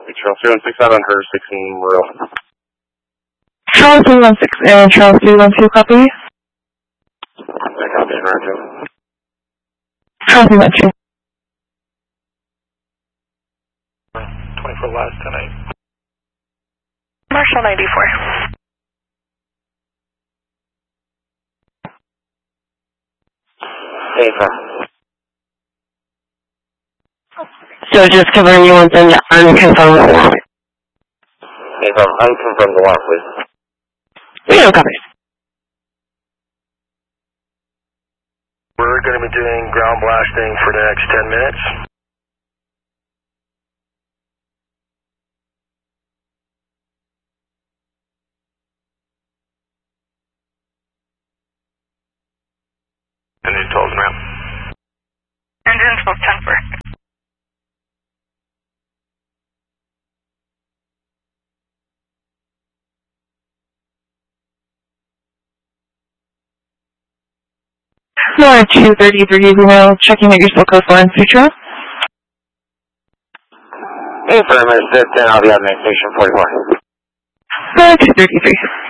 Trail 316 out on her 16 Morel. Charles 316 and Charles 312, copy. I copy, Roger. Charles 312. 24 last tonight. Marshall 94. So just covering you want an unconfirmed alarm. Unconfirmed alarm, please. Yeah, copy. We're going to be doing ground blasting for the next 10 minutes. And then tolls, ma'am. Engine 1210 for. Floor 233, checking that you're still code 4 in Sutra. Hey, for a minute, 10, I'll be on main station 44. Floor 233.